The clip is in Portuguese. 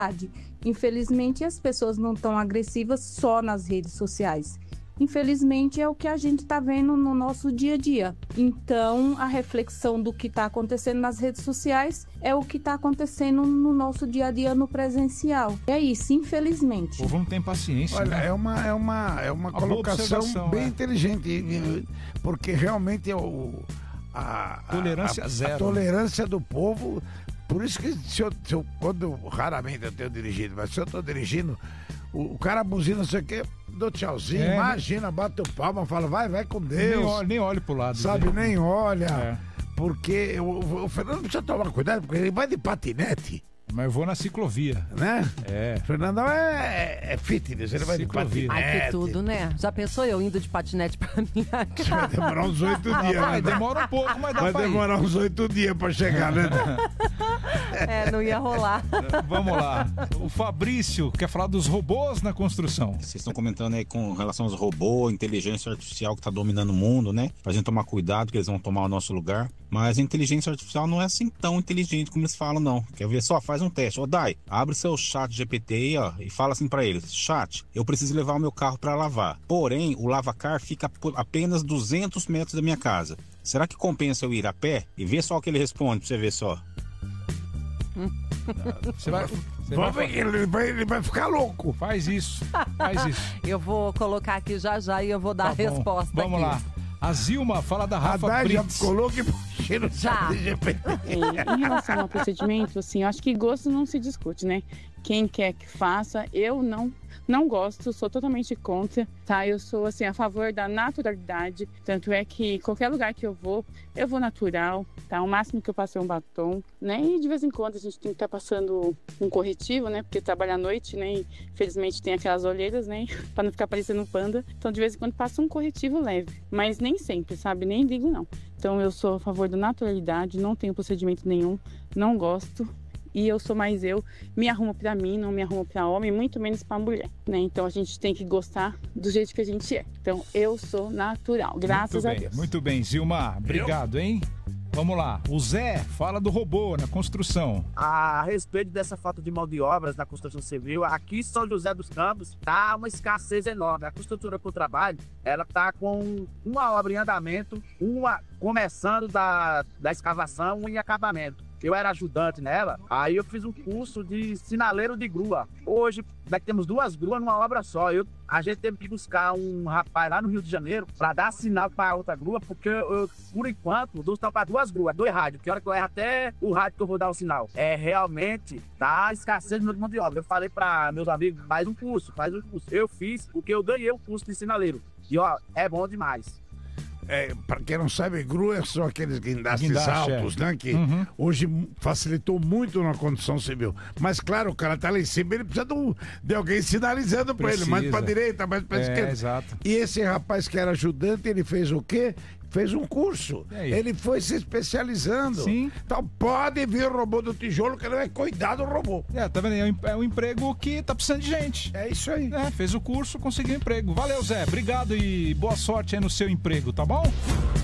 Infelizmente, as pessoas não estão agressivas só nas redes sociais. Infelizmente, é o que a gente está vendo no nosso dia a dia. Então, a reflexão do que está acontecendo nas redes sociais é o que está acontecendo no nosso dia a dia no presencial. É isso, infelizmente. O povo não tem paciência. Olha, né? é uma colocação bem inteligente, porque realmente a tolerância zero. A tolerância do povo. Por isso que raramente eu tenho dirigido, mas se eu estou dirigindo, o cara buzina, não sei o quê, dou tchauzinho, imagina, bate o palma, fala, vai com Deus. Nem olha pro lado. Sabe, nem olha. Porque o Fernando precisa tomar cuidado, porque ele vai de patinete. Mas eu vou na ciclovia. Né? Fernandão é fitness, ele vai de patinete. Ai, que tudo, né? Já pensou eu indo de patinete pra minha casa? Vai demorar uns 8 dias, né? Demora um pouco, mas dá vai pra ir. Demorar uns 8 dias pra chegar, né? Não ia rolar. Vamos lá. O Fabrício quer falar dos robôs na construção. Vocês estão comentando aí com relação aos robôs, inteligência artificial que tá dominando o mundo, né? Pra gente tomar cuidado que eles vão tomar o nosso lugar. Mas a inteligência artificial não é assim tão inteligente como eles falam, não. Quer ver só? Faz um teste. Ô, Dai, abre seu chat GPT aí, ó, e fala assim pra eles. Chat, eu preciso levar o meu carro pra lavar. Porém, o lavacar fica por apenas 200 metros da minha casa. Será que compensa eu ir a pé? E vê só o que ele responde pra você ver só. Vamos ver que ele vai ficar louco. Faz isso. Eu vou colocar aqui já e eu vou dar a resposta. Vamos lá. A Zilma fala da Rafa Brits. Já colocou que cheiro de GPT. Em relação ao procedimento, assim, eu acho que gosto não se discute, né? Quem quer que faça, eu não gosto, sou totalmente contra, tá? Eu sou, assim, a favor da naturalidade, tanto é que qualquer lugar que eu vou natural, tá? O máximo que eu passo é um batom, né? E de vez em quando a gente tem que estar passando um corretivo, né? Porque trabalha à noite, né? E, infelizmente tem aquelas olheiras, né? Pra não ficar parecendo um panda. Então, de vez em quando passa um corretivo leve, mas nem sempre, sabe? Nem ligo, não. Então, eu sou a favor da naturalidade, não tenho procedimento nenhum, não gosto. E eu sou mais me arrumo pra mim, não me arrumo pra homem, muito menos pra mulher, né? Então a gente tem que gostar do jeito que a gente é. Então eu sou natural, graças a Deus. Muito bem, Zilma, obrigado, hein? Vamos lá, o Zé fala do robô na construção. A respeito dessa falta de mão de obras na construção civil, aqui em São José dos Campos tá uma escassez enorme. A construtora por trabalho, ela tá com uma obra em andamento, uma começando da escavação e acabamento. Eu era ajudante nela, aí eu fiz um curso de sinaleiro de grua. Hoje, nós temos 2 gruas numa obra só. A gente teve que buscar um rapaz lá no Rio de Janeiro para dar sinal para outra grua, porque por enquanto, dou sinal para 2 gruas, 2 rádios. Que hora que eu erro até o rádio que eu vou dar o sinal. Realmente, tá escassez de mão de obra. Eu falei para meus amigos, faz um curso. Eu fiz, porque eu ganhei o curso de sinaleiro. E ó, é bom demais. Para quem não sabe, grua são aqueles guindastes altos, né? Que hoje facilitou muito na construção civil. Mas claro, o cara tá lá em cima, ele precisa de alguém sinalizando para ele, mais para direita, mais para esquerda. Exato. E esse rapaz que era ajudante, ele fez o quê? Fez um curso. Ele foi se especializando. Sim. Então pode vir o robô do tijolo que ele vai cuidar do robô. Tá vendo? É um emprego que tá precisando de gente. É isso aí. Fez o curso, conseguiu emprego. Valeu, Zé. Obrigado e boa sorte aí no seu emprego, tá bom?